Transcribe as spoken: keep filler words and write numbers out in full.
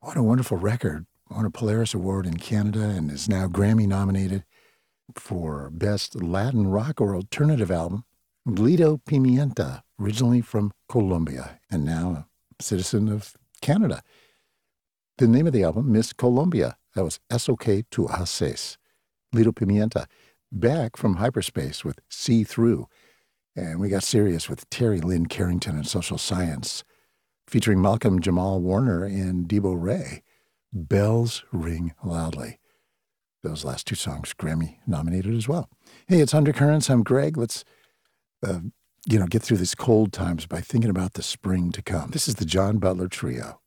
What a wonderful record. Won a Polaris Award in Canada and is now Grammy nominated for Best Latin Rock or Alternative Album. Lito Pimienta, originally from Colombia and now a citizen of Canada. The name of the album, Miss Colombia. That was Eso Que Tu Haces. Lito Pimienta, back from hyperspace with See Through. And we got serious with Terry Lynn Carrington and Social Science, featuring Malcolm Jamal Warner and Debo Ray. Bells Ring Loudly. Those last two songs Grammy nominated as well. Hey, it's Undercurrents. I'm Greg. Let's, uh, you know, get through these cold times by thinking about the spring to come. This is the John Butler Trio.